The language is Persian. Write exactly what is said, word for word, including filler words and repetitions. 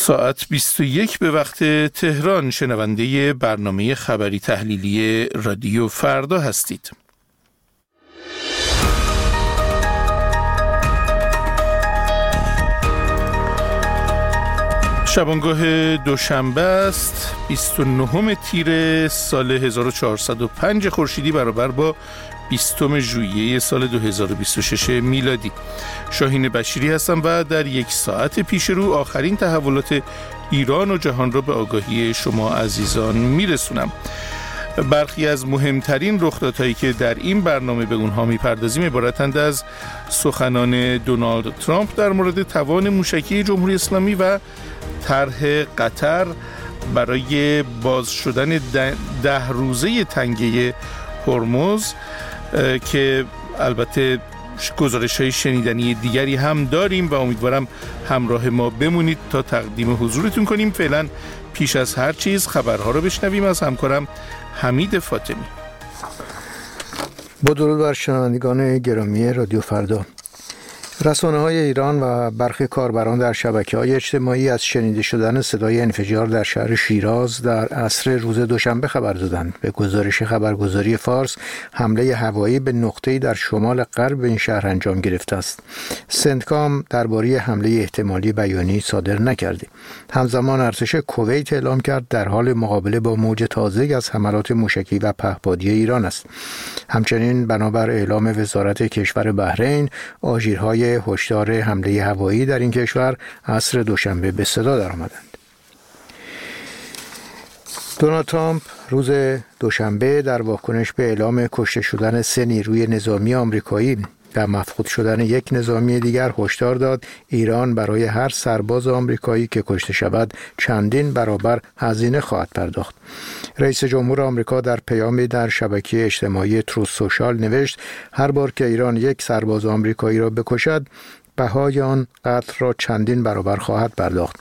ساعت بیست و یک به وقت تهران. شنونده برنامه خبری تحلیلی رادیو فردا هستید. شبانگاه دوشنبه است، بیست و نهم تیر سال هزار و چهارصد و پنج خورشیدی برابر با بیستم ژوئیه سال دو هزار و بیست و شش میلادی. شاهین بشیری هستم و در یک ساعت پیش رو آخرین تحولات ایران و جهان را به آگاهی شما عزیزان میرسونم. برخی از مهمترین رخدادهایی که در این برنامه به اونها میپردازیم عبارتند از سخنان دونالد ترامپ در مورد توان موشکی جمهوری اسلامی و طرح قطر برای باز شدن ده, ده روزه تنگه هرمز که البته گزارش‌های شنیدنی دیگری هم داریم و امیدوارم همراه ما بمونید تا تقدیم حضورتون کنیم. فعلا پیش از هر چیز خبرها رو بشنویم از همکارم حمید فاطمی. با درود بر شنوندگان گرامی رادیو فردا. رسانه‌های ایران و برخی کاربران در شبکه‌های اجتماعی از شنیده شدن صدای انفجار در شهر شیراز در عصر روز دوشنبه خبر دادند. به گزارش خبرگزاری فارس، حمله هوایی به نقطه‌ای در شمال غرب این شهر انجام گرفته است. سنتکام درباره حمله احتمالی بیانیه‌ای صادر نکرده. همزمان ارتش کویت اعلام کرد در حال مقابله با موج تازه از حملات موشکی و پهپادی ایران است. همچنین بنابر اعلام وزارت کشور بحرین، آژیرهای هشدار حمله هوایی در این کشور عصر دوشنبه به صدا درآمدند. دونالد ترامپ روز دوشنبه در واکنش به اعلام کشته شدن سه نیروی نظامی آمریکایی و مفقود شدن یک نظامی دیگر هشدار داد ایران برای هر سرباز آمریکایی که کشته شود چندین برابر هزینه خواهد پرداخت. رئیس جمهور آمریکا در پیامی در شبکه اجتماعی تروث سوشال نوشت هر بار که ایران یک سرباز آمریکایی را بکشد بهای آن قتل را چندین برابر خواهد پرداخت.